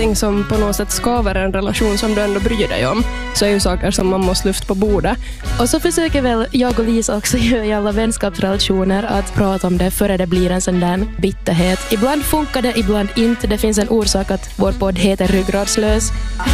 någonting som på något sätt skaver en relation som du ändå bryr dig om, så är ju saker som man måste lyfta på bordet. Och så försöker väl jag och Lisa också i alla vänskapsrelationer att prata om det före det blir en sån där bitterhet. Ibland funkar det, ibland inte. Det finns en orsak att vår podd heter Ryggradslös.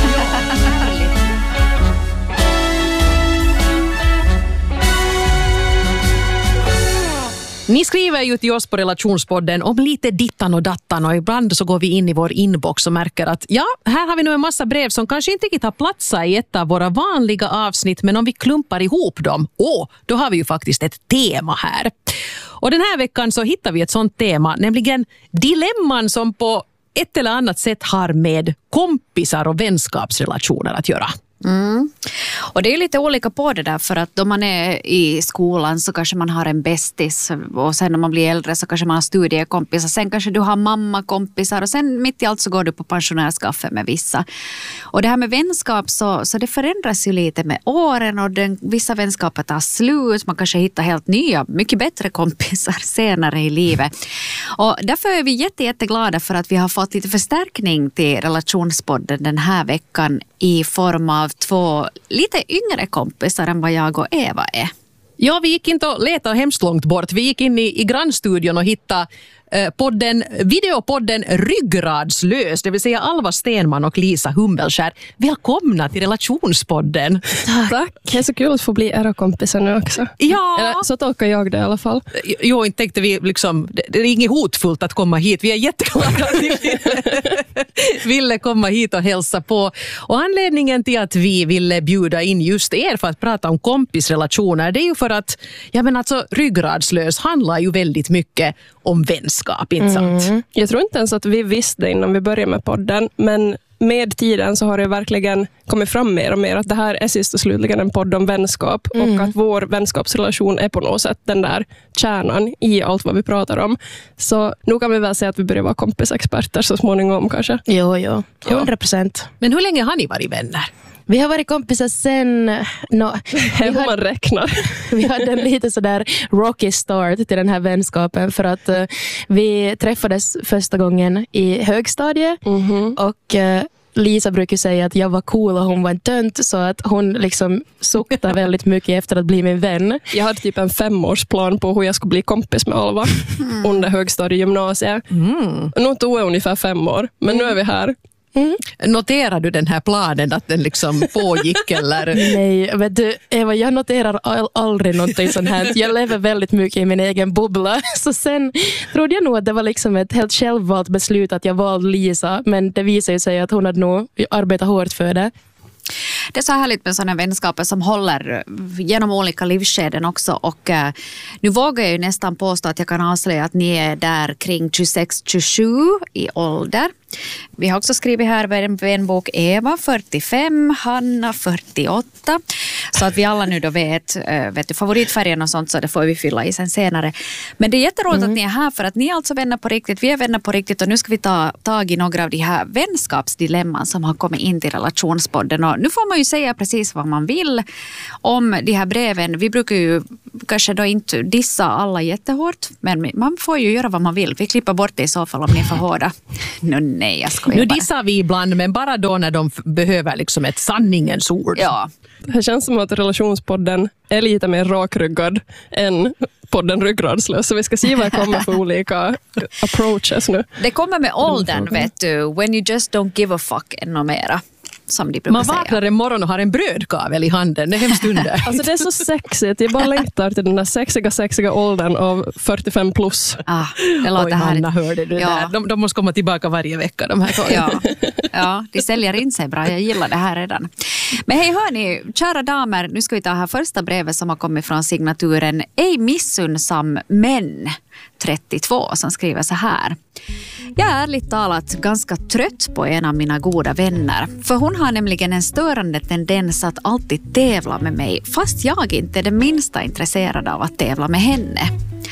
Ni skriver ju till oss på relationspodden om lite dittan och dattan, och ibland så går vi in i vår inbox och märker att här har vi nu en massa brev som kanske inte riktigt har platsat i ett av våra vanliga avsnitt, men om vi klumpar ihop dem, då har vi ju faktiskt ett tema här. Och den här veckan så hittar vi ett sånt tema, nämligen dilemman som på ett eller annat sätt har med kompisar och vänskapsrelationer att göra. Mm. Och det är lite olika på det där, för att då man är i skolan så kanske man har en bästis, och sen när man blir äldre så kanske man har studiekompisar, sen kanske du har mammakompisar, och sen mitt i allt så går du på pensionärskaffe med vissa. Och det här med vänskap så det förändras ju lite med åren, och vissa vänskaper tar slut, man kanske hittar helt nya, mycket bättre kompisar senare i livet. Och därför är vi jätteglada för att vi har fått lite förstärkning till relationspodden den här veckan i form av 2 lite yngre kompisar än vad jag och Eva är. Ja, vi gick inte och letade hemskt långt bort. Vi gick in i grannstudion och hittade videopodden Ryggradslös, det vill säga Alva Stenman och Lisa Humbelskär. Välkomna till relationspodden. Tack, det är så kul att få bli era kompisar nu också. Ja. Eller, så tolkar jag det i alla fall. Jo, inte tänkte vi liksom, det är inget hotfullt att komma hit. Vi är jätteglada att ni ville komma hit och hälsa på. Och anledningen till att vi ville bjuda in just er för att prata om kompisrelationer, det är ju för att, Ryggradslös handlar ju väldigt mycket om vänskap, inte sant? Jag tror inte ens att vi visste innan vi började med podden, men med tiden så har det verkligen kommit fram mer och mer att det här är sist och slutligen en podd om vänskap, och att vår vänskapsrelation är på något sätt den där kärnan i allt vad vi pratar om. Så nu kan vi väl säga att vi börjar vara kompisexperter så småningom kanske. Jo, 100%. Men hur länge har ni varit vänner? Vi har varit kompisar sen... Hur man räknar. Vi hade en lite sådär rocky start till den här vänskapen, för att vi träffades första gången i högstadiet och Lisa brukar säga att jag var cool och hon var en tönt, så att hon liksom suktade väldigt mycket efter att bli min vän. Jag hade typ en 5-årsplan på hur jag skulle bli kompis med Alva under högstadiegymnasiet. Nu tog jag ungefär 5 år, men nu är vi här. Noterar du den här planen att den liksom pågick eller? Nej, vet du, Eva, jag noterar aldrig någonting sånt här. Jag lever väldigt mycket i min egen bubbla. Så sen trodde jag nog att det var liksom ett helt självvalt beslut att jag valde Lisa, men det visade sig att hon hade nog arbetat hårt för det. Det är så härligt med sådana vänskaper som håller genom olika livsskeden också, och nu vågar jag ju nästan påstå att jag kan avslöja att ni är där kring 26-27 i ålder. Vi har också skrivit här en vänbok, Eva 45, Hanna 48, så att vi alla nu då vet du, favoritfärgen och sånt, så det får vi fylla i sen senare. Men det är jätteroligt att ni är här, för att ni är alltså vänner på riktigt, vi är vänner på riktigt, och nu ska vi ta tag i några av de här vänskapsdilemman som har kommit in till relationspodden. Och nu får man ju säga precis vad man vill om de här breven. Vi brukar ju kanske då inte dissa alla jättehårt, men man får ju göra vad man vill. Vi klipper bort det i så fall om ni är för hårda. Nej, jag skojar. Nu dissar vi ibland, men bara då när de behöver liksom ett sanningens ord. Ja. Det känns som att relationspodden är lite mer rakryggad än podden Ryggradslös. Så vi ska se vad det kommer för olika approaches nu. Det kommer med åldern, vet du. When you just don't give a fuck ännu mera. Som de brukar man säga. vaknar en morgon och har en brödkavel i handen. Det är hemskt under. Alltså det är så sexigt. Jag bara längtar till den där sexiga åldern av 45 plus. Det låter härligt. Hanna, hörde du där? De måste komma tillbaka varje vecka, de här frågorna. Ja, de säljer in sig bra. Jag gillar det här redan. Men hej hörni, kära damer, nu ska vi ta här första brevet som har kommit från signaturen Ej missunnsam men 32, som skriver så här. Jag är ärligt talat ganska trött på en av mina goda vänner. För hon har nämligen en störande tendens att alltid tävla med mig, fast jag inte är det minsta intresserad av att tävla med henne.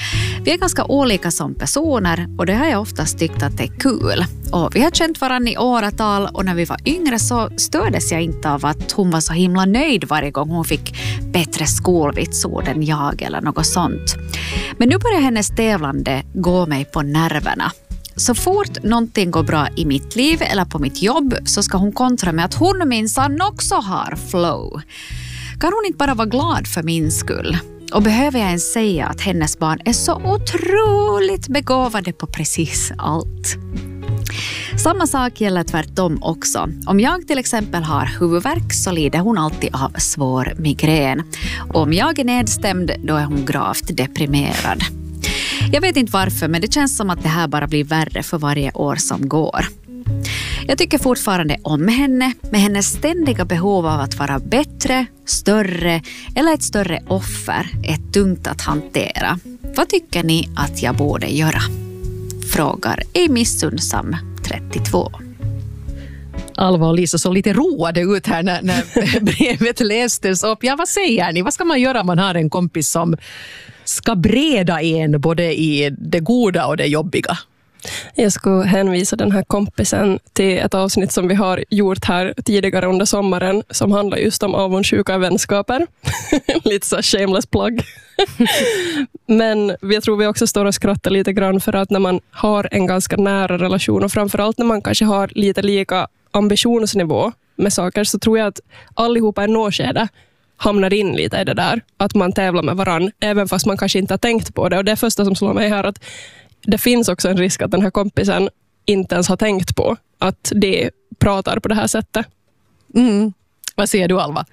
Vi är ganska olika som personer, och det har jag oftast tyckt att det är kul. Och vi har känt varandra i åratal, och när vi var yngre så stördes jag inte av att hon var så himla nöjd varje gång hon fick bättre skolvitsord än jag eller något sånt. Men nu börjar hennes tävlande gå mig på nerverna. så fort någonting går bra i mitt liv eller på mitt jobb så ska hon kontra med att hon minsann också har flow. Kan hon inte bara vara glad för min skull? Och behöver jag ens säga att hennes barn är så otroligt begåvade på precis allt? Samma sak gäller tvärtom också. Om jag till exempel har huvudvärk så lider hon alltid av svår migrän. Och om jag är nedstämd då är hon gravt deprimerad. Jag vet inte varför, men det känns som att det här bara blir värre för varje år som går. Jag tycker fortfarande om henne, med hennes ständiga behov av att vara bättre, större eller ett större offer är tungt att hantera. Vad tycker ni att jag borde göra? Frågar Amy Sundsam, 32. Alva och Lisa såg lite roade ut här när brevet lästes upp. Ja, vad säger ni? Vad ska man göra om man har en kompis som ska breda en både i det goda och det jobbiga? Jag ska hänvisa den här kompisen till ett avsnitt som vi har gjort här tidigare under sommaren som handlar just om avundsjuka vänskaper. Lite så shameless plug. Men jag tror vi också står och skrattar lite grann för att när man har en ganska nära relation och framförallt när man kanske har lite lika ambitionsnivå med saker så tror jag att allihopa i något skede hamnar in lite i det där. Att man tävlar med varann även fast man kanske inte har tänkt på det. Och det är första som slår mig här att det finns också en risk att den här kompisen inte ens har tänkt på att det pratar på det här sättet. Vad säger du, Alva?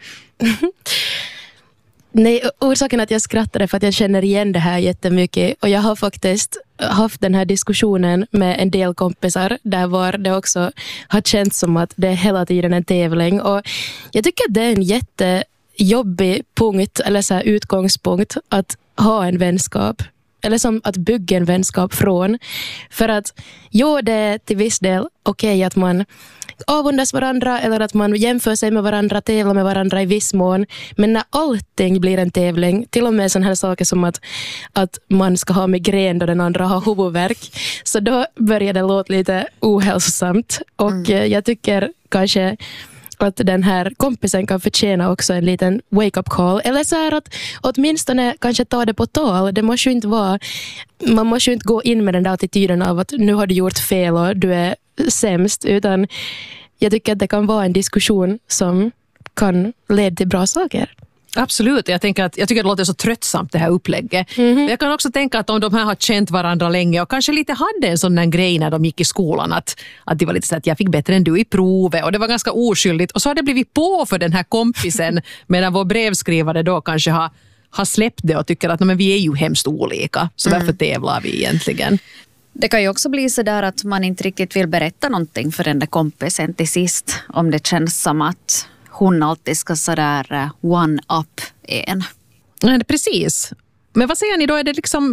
Nej, orsaken att jag skrattade för att jag känner igen det här jättemycket. Och jag har faktiskt haft den här diskussionen med en del kompisar där var det också har känts som att det är hela tiden en tävling. Och jag tycker att det är en jättejobbig punkt eller så här utgångspunkt att ha en vänskap. Eller som att bygga en vänskap från. För att det är till viss del okej att man avundas varandra eller att man jämför sig med varandra, tävlar med varandra i viss mån. Men när allting blir en tävling, till och med sådana här saker som att man ska ha migrän och den andra har huvudvärk, så då börjar det låta lite ohälsosamt. Och jag tycker kanske att den här kompisen kan förtjäna också en liten wake-up call. Eller så här att åtminstone kanske ta det på tal. Det måste ju inte vara, man måste ju inte gå in med den där attityden av att nu har du gjort fel och du är sämst. Utan jag tycker att det kan vara en diskussion som kan leda till bra saker. Absolut, jag tycker att det låter så tröttsamt det här upplägget. Jag kan också tänka att om de här har känt varandra länge och kanske lite hade en sån där grej när de gick i skolan att det var lite så att jag fick bättre än du i provet och det var ganska oskyldigt och så har det blivit på för den här kompisen medan vår brevskrivare då kanske har släppt det och tycker att men vi är ju hemskt olika så varför tävlar vi egentligen? Det kan ju också bli så där att man inte riktigt vill berätta någonting för den där kompisen till sist om det känns som att hon alltid ska sådär one-up en. Nej, precis. Men vad säger ni då?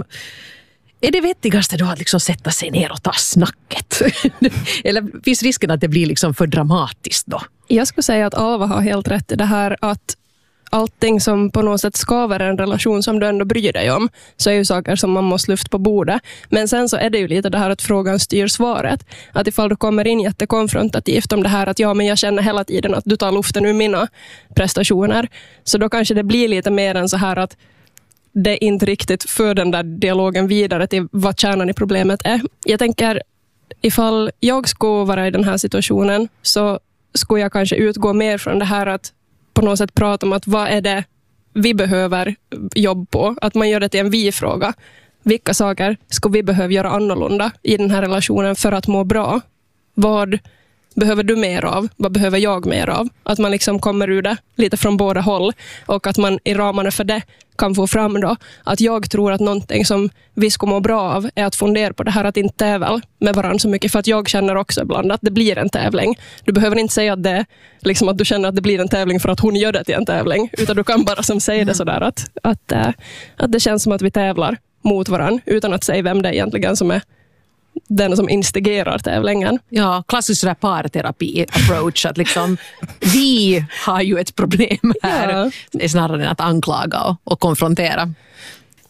Är det vettigaste då att liksom sätta sig ner och ta snacket? Eller finns risken att det blir liksom för dramatiskt då? Jag skulle säga att Alva har helt rätt i det här att allting som på något sätt skaver en relation som du ändå bryr dig om så är ju saker som man måste lyfta på bordet. Men sen så är det ju lite det här att frågan styr svaret. Att ifall du kommer in jättekonfrontativt om det här att men jag känner hela tiden att du tar luften ur mina prestationer. Så då kanske det blir lite mer än så här att det inte riktigt för den där dialogen vidare till vad kärnan i problemet är. Jag tänker ifall jag skulle vara i den här situationen så skulle jag kanske utgå mer från det här att på något sätt prata om att vad är det vi behöver jobb på. Att man gör det till en vi-fråga. Vilka saker ska vi behöva göra annorlunda i den här relationen för att må bra? Vad behöver du mer av? Vad behöver jag mer av? Att man liksom kommer ur det lite från båda håll. Och att man i ramarna för det kan få fram då att jag tror att någonting som vi ska må bra av är att fundera på det här att inte tävla med varandra så mycket. För att jag känner också ibland att det blir en tävling. Du behöver inte säga att det liksom att du känner att det blir en tävling för att hon gör det till en tävling. Utan du kan bara som säga det sådär att det känns som att vi tävlar mot varandra utan att säga vem det är egentligen som är den som instigerar tävlingen. Ja, klassisk parterapi-approach. Att liksom, vi har ju ett problem här. Det är snarare än att anklaga och konfrontera.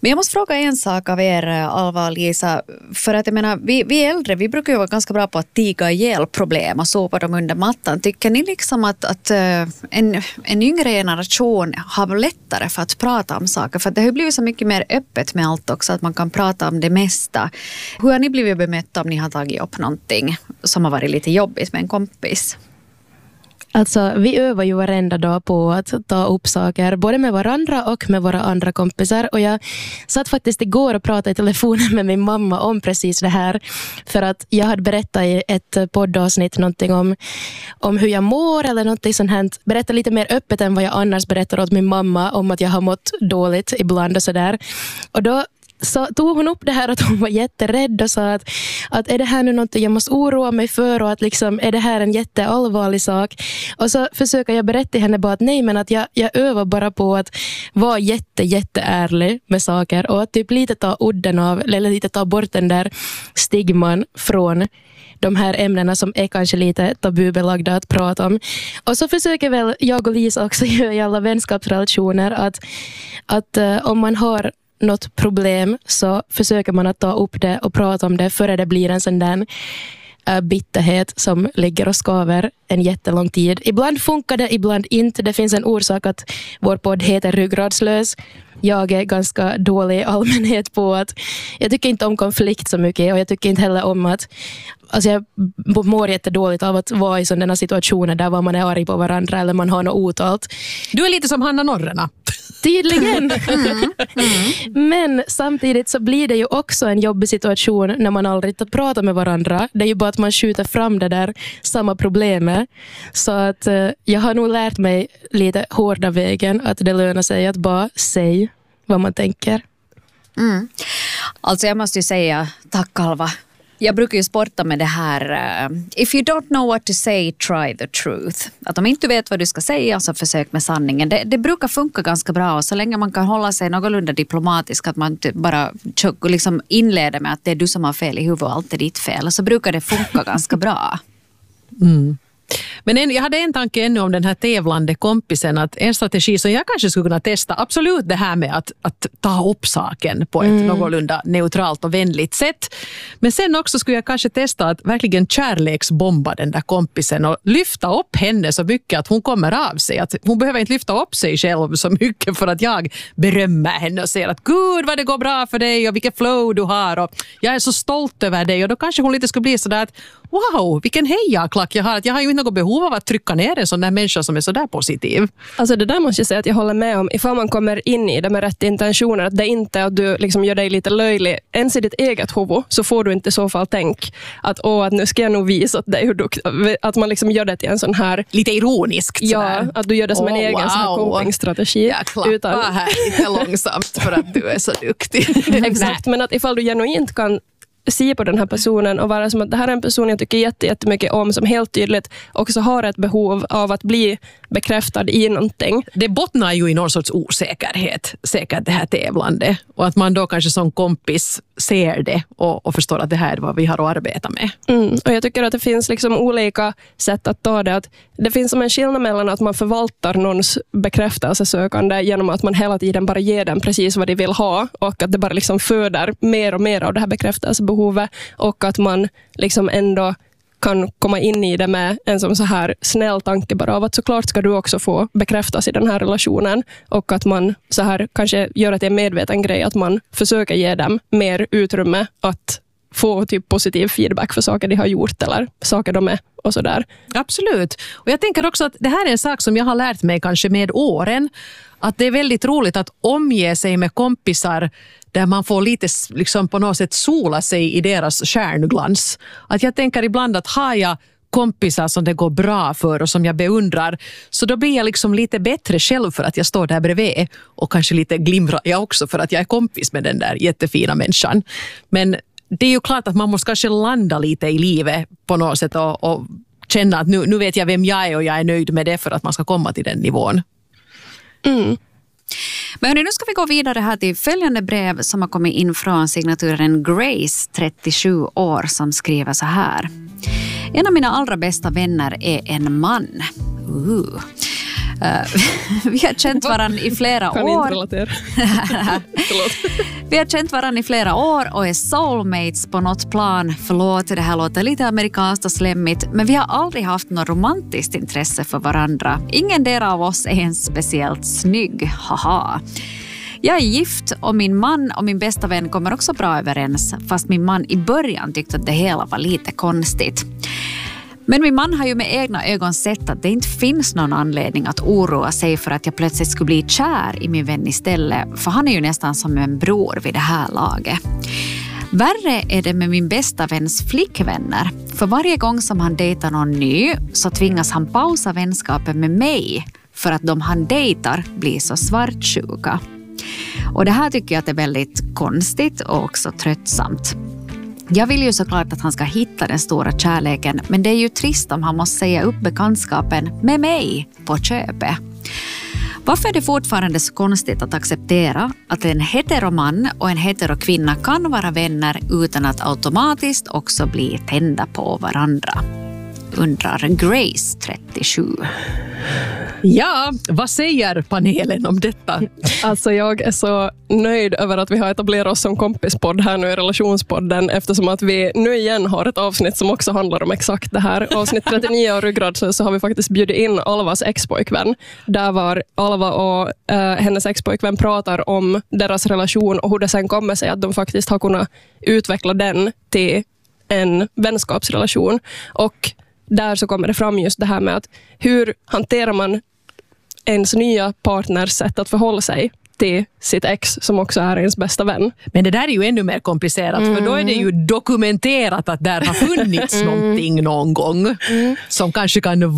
Men jag måste fråga en sak av er, Alva och Lisa, för att jag menar, vi äldre, vi brukar ju vara ganska bra på att tiga ihjäl problem och sopa dem under mattan. Tycker ni liksom att en yngre generation har lättare för att prata om saker? För det har ju blivit så mycket mer öppet med allt också, att man kan prata om det mesta. Hur har ni blivit bemötta om ni har tagit upp någonting som har varit lite jobbigt med en kompis? Alltså, vi övar ju varenda dag på att ta upp saker, både med varandra och med våra andra kompisar. Och jag satt faktiskt igår och pratade i telefonen med min mamma om precis det här. För att jag hade berättat i ett poddavsnitt någonting om hur jag mår eller någonting sånt här. Berätta lite mer öppet än vad jag annars berättar åt min mamma om att jag har mått dåligt ibland och sådär. Och då så tog hon upp det här att hon var jätterädd och sa att är det här nu något jag måste oroa mig för, och att liksom, är det här en jätteallvarlig sak? Och så försöker jag berätta henne bara att nej, men att jag övar bara på att vara jätteärlig med saker och att typ lite ta udden av, eller lite ta bort den där stigman från de här ämnena som är kanske lite tabubelagda att prata om. Och så försöker väl jag och Lisa också göra i alla vänskapsrelationer att om man har något problem så försöker man att ta upp det och prata om det före det blir en sån där bitterhet som ligger och skaver en jättelång tid. Ibland funkar det, ibland inte. Det finns en orsak att vår podd heter Ryggradslös. Jag är ganska dålig i allmänhet på att jag tycker inte om konflikt så mycket, och jag tycker inte heller om att jag mår jättedåligt av att vara i sådana situationer där man är arg på varandra eller man har något otalt. Du är lite som Hanna Norrena. Tydligen. Men samtidigt så blir det ju också en jobbig situation när man aldrig pratar med varandra. Det är ju bara att man skjuter fram det där samma problemet. Så att jag har nog lärt mig lite hårda vägen att det lönar sig att bara säga vad man tänker. Alltså jag måste ju säga tack, Alva. Jag brukar ju sporta med det här if you don't know what to say, try the truth. Att om inte du vet vad du ska säga så försök med sanningen. Det brukar funka ganska bra, och så länge man kan hålla sig någorlunda diplomatisk, att man inte bara liksom inleder med att det är du som har fel i huvudet och allt är ditt fel, så brukar det funka ganska bra. Men jag hade en tanke ännu om den här tävlande kompisen, att en strategi som jag kanske skulle kunna testa, absolut det här med att ta upp saken på ett någorlunda neutralt och vänligt sätt. Men sen också skulle jag kanske testa att verkligen kärleksbomba den där kompisen och lyfta upp henne så mycket att hon kommer av sig. Att hon behöver inte lyfta upp sig själv så mycket för att jag berömmer henne och säger att gud vad det går bra för dig och vilket flow du har och jag är så stolt över dig, och då kanske hon lite skulle bli sådär att wow, vilken hejaklack jag har, att jag har ju inte något behov av att trycka ner en sån där människa som är så där positiv. Alltså det där måste jag säga att jag håller med om. Ifall man kommer in i det med rätt intentioner, att det inte är att du liksom gör dig lite löjlig ens i ditt eget huvud, så får du inte i så fall tänk att nu ska jag nog visa åt dig hur duktig, att man liksom gör det till en sån här lite ironiskt sådär. Ja, att du gör det som en egen sån här copingstrategi. Jag klappar här lite långsamt för att du är så duktig. Exakt, men att ifall du genuint kan se på den här personen och vara som att det här är en person jag tycker jättemycket om, som helt tydligt också har ett behov av att bli bekräftad i någonting. Det bottnar ju i någon sorts osäkerhet, säkert det här tävlande, och att man då kanske som kompis ser det och förstår att det här är vad vi har att arbeta med. Och jag tycker att det finns liksom olika sätt att ta det. Att det finns som en skillnad mellan att man förvaltar någons bekräftelsesökande genom att man hela tiden bara ger dem precis vad de vill ha, och att det bara liksom föder mer och mer av det här bekräftelsebehovet, och att man liksom ändå kan komma in i det med en som så här snäll tanke bara av att såklart ska du också få bekräftas i den här relationen, och att man så här kanske gör att det är en medveten grej att man försöker ge dem mer utrymme att få typ positiv feedback för saker de har gjort eller saker de är och sådär. Absolut. Och jag tänker också att det här är en sak som jag har lärt mig kanske med åren, att det är väldigt roligt att omge sig med kompisar där man får lite liksom på något sätt sola sig i deras stjärnglans. Att jag tänker ibland att har jag kompisar som det går bra för och som jag beundrar, så då blir jag liksom lite bättre själv för att jag står där bredvid, och kanske lite glimrar jag också för att jag är kompis med den där jättefina människan. Men det är ju klart att man måste kanske landa lite i livet på något sätt och känna att nu vet jag vem jag är och jag är nöjd med det för att man ska komma till den nivån. Men nu ska vi gå vidare här till följande brev som har kommit in från signaturen Grace, 37 år, som skriver så här. En av mina allra bästa vänner är en man. Vi har känt varandra i flera Kan år. inte relatera. Vi har känt varandra i flera år och är soulmates på något plan. Förlåt, det här låter lite amerikanskt och slemmigt, men vi har aldrig haft något romantiskt intresse för varandra. Ingen del av oss är ens speciellt snygg, haha. Jag är gift och min man och min bästa vän kommer också bra överens, fast min man i början tyckte att det hela var lite konstigt. Men min man har ju med egna ögon sett att det inte finns någon anledning att oroa sig för att jag plötsligt skulle bli kär i min vän istället, för han är ju nästan som en bror vid det här laget. Värre är det med min bästa väns flickvänner. För varje gång som han dejtar någon ny så tvingas han pausa vänskapen med mig för att de han dejtar blir så svartsjuka. Och det här tycker jag att är väldigt konstigt och också tröttsamt. Jag vill ju såklart att han ska hitta den stora kärleken, men det är ju trist om han måste säga upp bekantskapen med mig på köpet. Varför är det fortfarande så konstigt att acceptera att en heteroman och en heterokvinna kan vara vänner utan att automatiskt också bli tända på varandra? Undrar Grace 37. Ja, vad säger panelen om detta? Alltså jag är så nöjd över att vi har etablerat oss som kompispodd här nu i relationspodden, eftersom att vi nu igen har ett avsnitt som också handlar om exakt det här. Avsnitt 39 av Ryggrad så har vi faktiskt bjudit in Alvas expojkvän. Där var Alva och hennes expojkvän pratar om deras relation och hur det sen kommer sig att de faktiskt har kunnat utveckla den till en vänskapsrelation. Och där så kommer det fram just det här med att hur hanterar man ens nya partners sätt att förhålla sig till sitt ex som också är ens bästa vän. Men det där är ju ännu mer komplicerat, för då är det ju dokumenterat att där har funnits någonting någon gång som kanske kan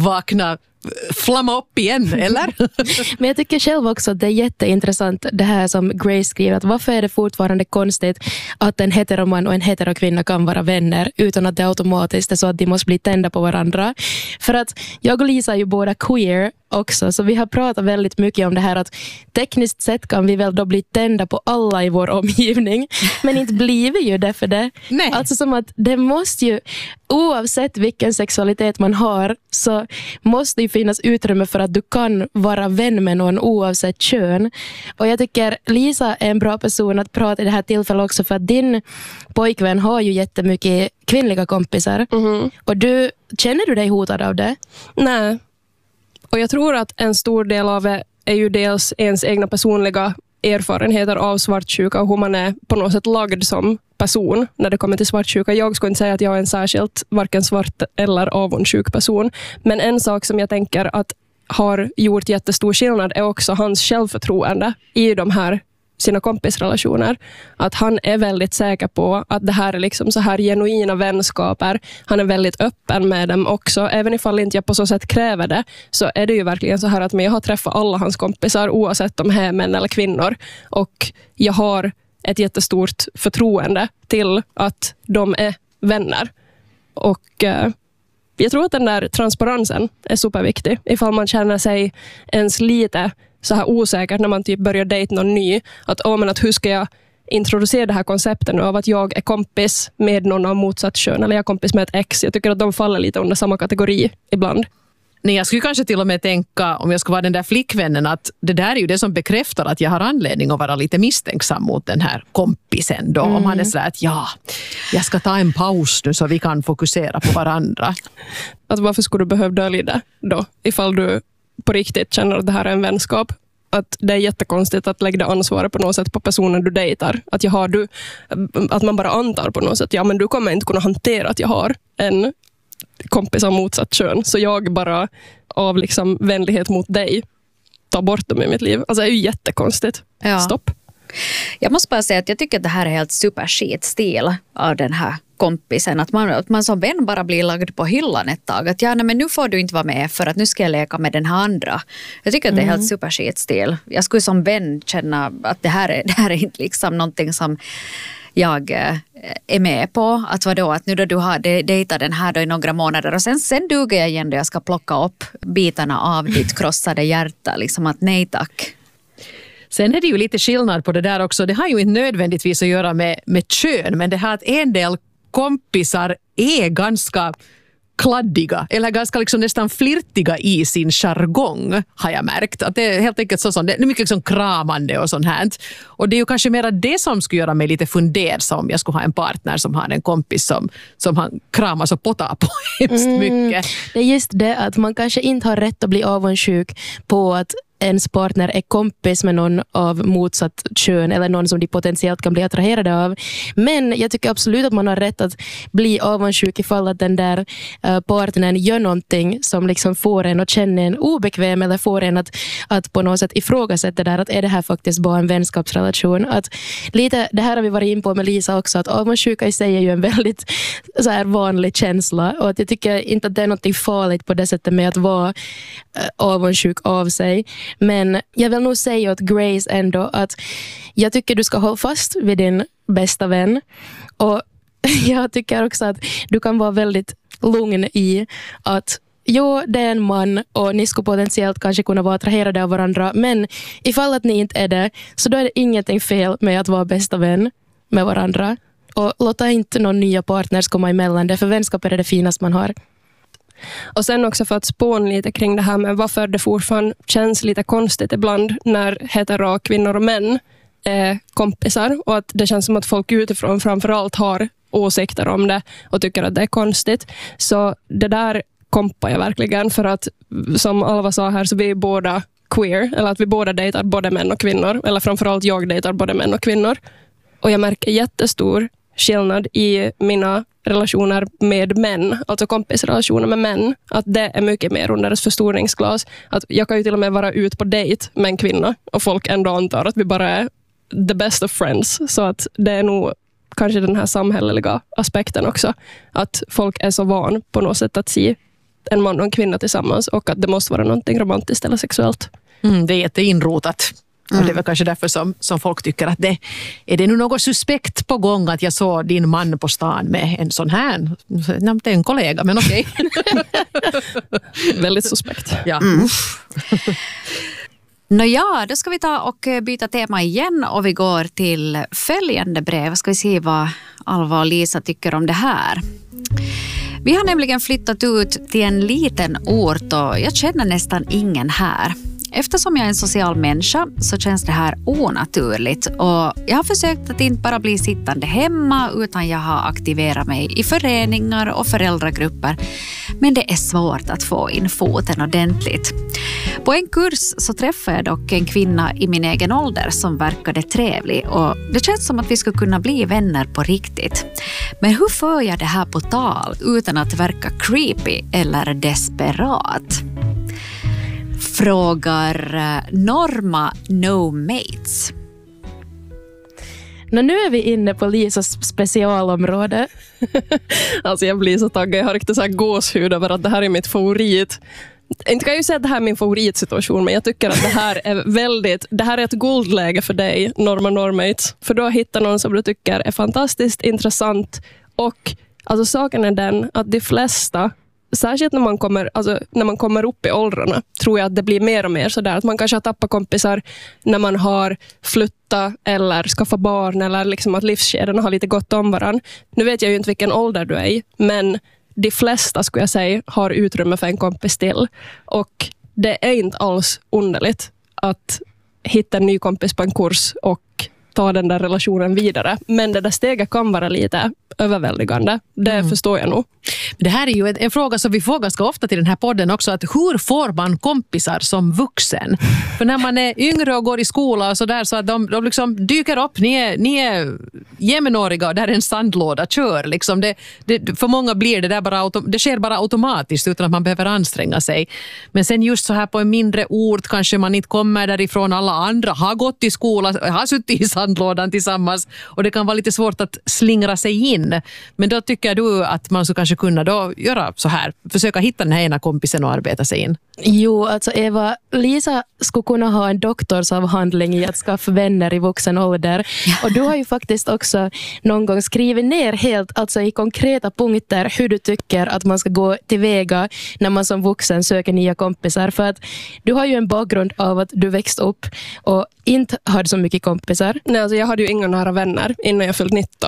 flamma upp igen, eller? Men jag tycker själv också att det är jätteintressant det här som Grace skriver, att varför är det fortfarande konstigt att en heteroman och en heterokvinna kan vara vänner utan att det automatiskt är så att de måste bli tända på varandra. För att jag och Lisa är ju båda queer också, så vi har pratat väldigt mycket om det här att tekniskt sett kan vi väl då bli tända på alla i vår omgivning, men inte blir vi ju det för det. Nej. Alltså som att det måste ju, oavsett vilken sexualitet man har, så måste det finnas utrymme för att du kan vara vän med någon oavsett kön. Och jag tycker Lisa är en bra person att prata i det här tillfället också, för att din pojkvän har ju jättemycket kvinnliga kompisar. Och känner du dig hotad av det? Nej. Och jag tror att en stor del av det är ju dels ens egna personliga erfarenheter av svartsjuka och hur man är på något sätt lagd som person när det kommer till svartsjuka. Jag skulle inte säga att jag är en särskilt varken svart eller avundsjuk person. Men en sak som jag tänker att har gjort jättestor skillnad är också hans självförtroende i de här sina kompisrelationer. Att han är väldigt säker på att det här är liksom så här genuina vänskaper. Han är väldigt öppen med dem också. Även ifall inte jag på så sätt kräver det, så är det ju verkligen så här att jag har träffat alla hans kompisar oavsett om de är män eller kvinnor. Och jag har ett jättestort förtroende till att de är vänner. Och jag tror att den där transparensen är superviktig. Ifall man känner sig ens lite så här osäkert när man typ börjar dejta någon ny. Att hur ska jag introducera det här konceptet nu av att jag är kompis med någon av motsatt kön eller jag är kompis med ett ex. Jag tycker att de faller lite under samma kategori ibland. Nej, jag skulle kanske till och med tänka, om jag ska vara den där flickvännen, att det där är ju det som bekräftar att jag har anledning att vara lite misstänksam mot den här kompisen då. Om han är så att jag ska ta en paus nu så vi kan fokusera på varandra. Att varför skulle du behöva dölja det då? Ifall du på riktigt känner att det här är en vänskap. Att det är jättekonstigt att lägga ansvaret på något sätt på personen du dejtar. Att man bara antar på något sätt, men du kommer inte kunna hantera att jag har en kompis av motsatt kön. Så jag bara av liksom vänlighet mot dig tar bort dem i mitt liv. Alltså det är ju jättekonstigt. Ja. Stopp. Jag måste bara säga att jag tycker att det här är helt superskitstil av den här kompisen. Att man som vän bara blir lagd på hyllan ett tag. Att men nu får du inte vara med för att nu ska jag leka med den här andra. Jag tycker att det är helt superskitstil. Jag skulle som vän känna att det här är inte liksom någonting som jag är med på. Att vadå, att nu då du har dejtat den här då i några månader och sen duger jag igen då jag ska plocka upp bitarna av ditt krossade hjärta. Liksom att nej tack. Sen är det ju lite skillnad på det där också. Det har ju inte nödvändigtvis att göra med kön, men det här att en del kompisar är ganska kladdiga eller ganska liksom nästan flirtiga i sin jargong, har jag märkt. Att det är helt enkelt så det är mycket liksom kramande och sånt här. Och det är ju kanske mer det som skulle göra mig lite fundersam om jag skulle ha en partner som har en kompis som han kramas och potar på hemskt mycket. Det är just det att man kanske inte har rätt att bli avundsjuk på att ens partner är kompis med någon av motsatt kön eller någon som de potentiellt kan bli attraherade av. Men jag tycker absolut att man har rätt att bli avundsjuk ifall att den där partnern gör någonting som liksom får en att känna en obekväm eller får en att på något sätt ifrågasätta där att är det här faktiskt bara en vänskapsrelation. Att lite, det här har vi varit in på med Lisa också, att avundsjuka i sig är ju en väldigt så här vanlig känsla och att jag tycker inte att det är något farligt på det sättet med att vara avundsjuk av sig. Men jag vill nog säga åt Grace ändå att jag tycker du ska hålla fast vid din bästa vän. Och jag tycker också att du kan vara väldigt lugn i att jo, det är en man och ni skulle potentiellt kanske kunna vara attraherade av varandra. Men ifall att ni inte är det, så då är det ingenting fel med att vara bästa vän med varandra. Och låta inte någon nya partners komma emellan det, för vänskap är det finaste man har. Och sen också för att spåna lite kring det här med varför det fortfarande känns lite konstigt ibland när hetero kvinnor och män är kompisar och att det känns som att folk utifrån framförallt har åsikter om det och tycker att det är konstigt. Så det där kompar jag verkligen för att som Alva sa här så vi är båda queer eller att vi båda dejtar både män och kvinnor eller framförallt jag dejtar både män och kvinnor. Och jag märker jättestor skillnad i mina relationer med män, alltså kompisrelationer med män, att det är mycket mer under ett förstoringsglas. Att jag kan ju till och med vara ut på dejt med en kvinna och folk ändå antar att vi bara är the best of friends. Så att det är nog kanske den här samhälleliga aspekten också. Att folk är så van på något sätt att se en man och en kvinna tillsammans och att det måste vara någonting romantiskt eller sexuellt. Det är jätteinrotat. Och det är väl kanske därför som folk tycker att är det nu något suspekt på gång att jag såg din man på stan med en sån här, det är en kollega, men okej. Väldigt suspekt. Ja. Nåja, då ska vi ta och byta tema igen och vi går till följande brev. Ska vi se vad Alva och Lisa tycker om det här. Vi har nämligen flyttat ut till en liten ort och jag känner nästan ingen här. Eftersom jag är en social människa så känns det här onaturligt och jag har försökt att inte bara bli sittande hemma utan jag har aktiverat mig i föreningar och föräldragrupper. Men det är svårt att få in foten ordentligt. På en kurs så träffade jag dock en kvinna i min egen ålder som verkade trevlig och det känns som att vi skulle kunna bli vänner på riktigt. Men hur för jag det här på tal utan att verka creepy eller desperat? Frågar Norma No Mates. Nu är vi inne på Lisas specialområde. Alltså jag blir så taggad. Jag har riktigt så här gåshud över att det här är mitt favorit. Inte kan jag ju säga att det här är min favoritsituation, men jag tycker att det här är ett guldläge för dig, Norma Normates. För du har hittat någon som du tycker är fantastiskt intressant och alltså saken är den att de flesta, särskilt när man kommer upp i åldrarna, tror jag att det blir mer och mer sådär att man kanske har tappat kompisar när man har flyttat eller skaffat barn eller liksom att livskedjorna har lite gått om varann. Nu vet jag ju inte vilken ålder du är i, men de flesta skulle jag säga har utrymme för en kompis till. Och det är inte alls underligt att hitta en ny kompis på en kurs och ta den där relationen vidare. Men det där steget kan vara lite överväldigande. Det förstår jag nog. Det här är ju en fråga som vi får ganska ofta till den här podden också. Att hur får man kompisar som vuxen? För när man är yngre och går i skola och så där så att de liksom dyker upp. Ni är jämnåriga och där är en sandlåda. Kör liksom. För många blir det där det sker bara automatiskt utan att man behöver anstränga sig. Men sen just så här på en mindre ort kanske man inte kommer därifrån. Alla andra har gått i skola, har suttit i sandlådan tillsammans och det kan vara lite svårt att slingra sig in. Men då tycker du att man så kanske kunna då göra så här, försöka hitta den här ena kompisen och arbeta sig in? Jo, alltså Eva, Lisa skulle kunna ha en doktorsavhandling i att skaffa vänner i vuxen ålder. Och du har ju faktiskt också någon gång skrivit ner helt, alltså i konkreta punkter, hur du tycker att man ska gå tillväga när man som vuxen söker nya kompisar. För att du har ju en bakgrund av att du växte upp och inte hade så mycket kompisar. Nej, alltså jag hade ju inga nära vänner innan jag fyllt 19.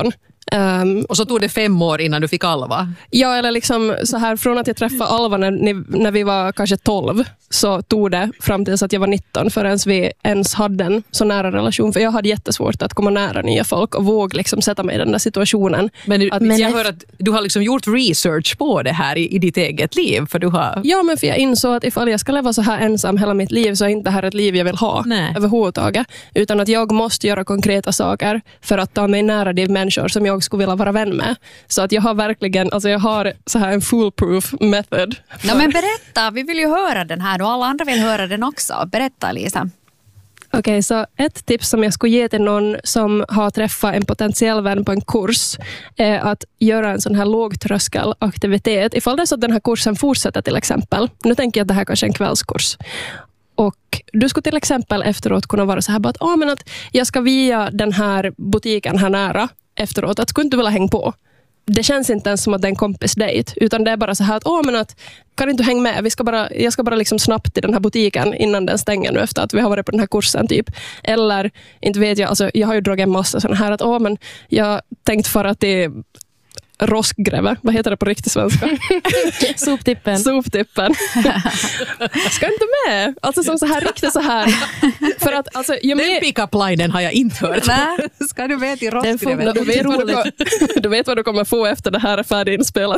Och så tog det 5 år innan du fick Alva? Ja, eller liksom så här, från att jag träffade Alva när vi var kanske 12, så tog det fram tills att jag var 19 förrän vi ens hade en så nära relation. För jag hade jättesvårt att komma nära nya folk och våga liksom sätta mig i den där situationen. Men jag hör att du har liksom gjort research på det här i ditt eget liv. För du har... Ja, men för jag insåg att ifall jag ska leva så här ensam hela mitt liv så är inte det här ett liv jag vill ha överhuvudtaget. Utan att jag måste göra konkreta saker för att ta mig nära de människor som jag skulle vilja vara vän med. Så att jag har verkligen, alltså jag har så här en foolproof method. Ja, men berätta, vi vill ju höra den här och alla andra vill höra den också. Berätta, Lisa. Okej, så ett tips som jag skulle ge till någon som har träffat en potentiell vän på en kurs är att göra en sån här lågtröskelaktivitet. Ifall det är så att den här kursen fortsätter till exempel. Nu tänker jag att det här kanske är en kvällskurs. Och du skulle till exempel efteråt kunna vara så här att, men att jag ska via den här butiken här nära efteråt. Att skulle inte vilja hänga på. Det känns inte ens som att det är en kompisdejt, utan det är bara så här att, men att kan inte hänga med? Jag ska bara liksom snabbt till den här butiken innan den stänger nu efter att vi har varit på den här kursen typ. Eller, inte vet jag, alltså jag har ju dragit en massa sådana här att, men jag tänkte fara till roskgräva. Vad heter det på riktigt svenska? Soptippen. Soptippen. Ska inte med. Alltså som så här riktigt så här. För att alltså den pick-up-linen har jag inte hört. Nej, ska du med till roskgräva? Du vet vad du kommer få efter det här är färdiginspelat.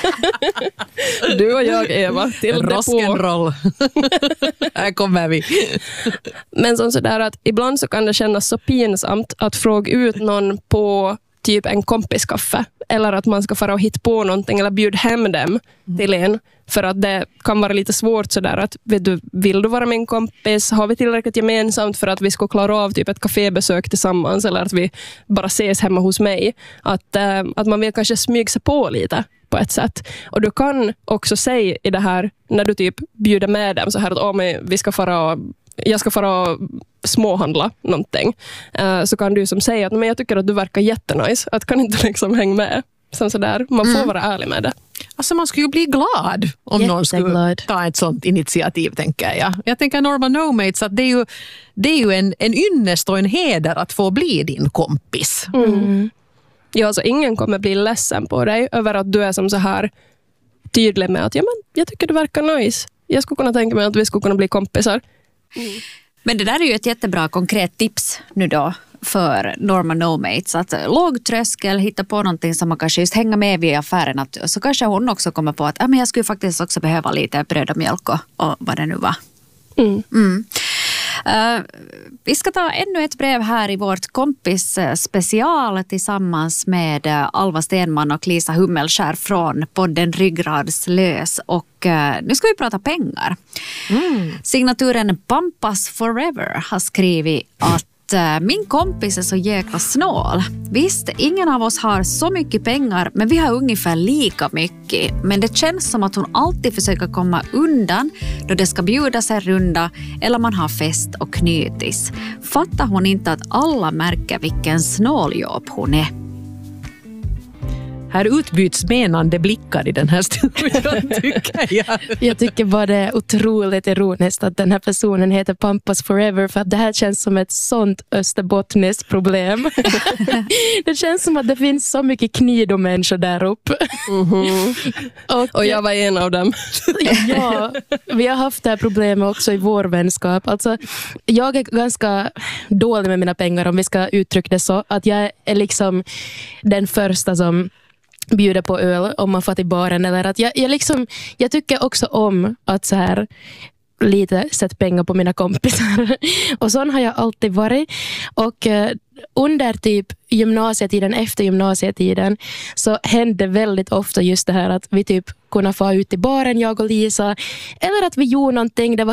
Du och jag, Eva, till Rock'n'roll. Här kommer vi. Men som sådär att ibland så kan det kännas så pinsamt att fråga ut någon på typ en kompiskaffe. Eller att man ska fara och hitta på någonting eller bjuda hem dem till en. För att det kan vara lite svårt sådär att vill du vara min kompis? Har vi tillräckligt gemensamt för att vi ska klara av typ ett kafébesök tillsammans? Eller att vi bara ses hemma hos mig? Att man vill kanske smyga sig på lite på ett sätt. Och du kan också säga i det här när du typ bjuder med dem så här att jag ska fara och småhandla någonting. Så kan du som säga att men jag tycker att du verkar jättenice. Att kan inte liksom hänga med. Som sådär. Man får vara ärlig med det. Alltså man skulle ju bli glad om någon skulle ta ett sånt initiativ, tänker jag. Jag tänker Norma No-Mates att det är ju en ynnest och en heder att få bli din kompis. Mm. Ja, alltså ingen kommer bli ledsen på dig över att du är som så här tydlig med att jag tycker du verkar nice. Jag skulle kunna tänka mig att vi skulle kunna bli kompisar. Mm. Men det där är ju ett jättebra konkret tips nu då för Norma No-Mates. Att låg tröskel, hitta på någonting som man kanske just hänger med vid affären. Att, så kanske hon också kommer på att men jag skulle faktiskt också behöva lite bröd och mjölk och vad det nu var. Vi ska ta ännu ett brev här i vårt kompis special tillsammans med Alva Stenman och Lisa Hummelskär från podden Ryggradslös. Och nu ska vi prata pengar. Signaturen Pampas Forever har skrivit att min kompis är så jäkla snål. Visst, ingen av oss har så mycket pengar, men vi har ungefär lika mycket. Men det känns som att hon alltid försöker komma undan då det ska bjudas en runda eller man har fest och knytis. Fattar hon inte att alla märker vilken snåljobb hon är? Här utbyts menande blickar i den här studion, tycker jag. Jag tycker bara det är otroligt ironiskt att den här personen heter Pampas Forever, för att det här känns som ett sånt österbottniskt problem. Det känns som att det finns så mycket knidomänniskor där uppe. Och jag var en av dem. Ja, vi har haft det här problemet också i vår vänskap. Alltså, jag är ganska dålig med mina pengar, om vi ska uttrycka det så. Att jag är liksom den första som bjuder på öl om man får till baren. Eller att jag tycker också om att så här lite sätta pengar på mina kompisar. Och sån har jag alltid varit. Och under typ gymnasietiden, efter gymnasietiden, så hände väldigt ofta just det här att vi typ kunde få ut i baren, jag och Lisa. Eller att vi gjorde någonting, det var